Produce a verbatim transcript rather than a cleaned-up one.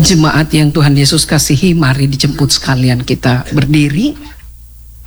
Jemaat yang Tuhan Yesus kasihi, mari dijemput sekalian kita berdiri.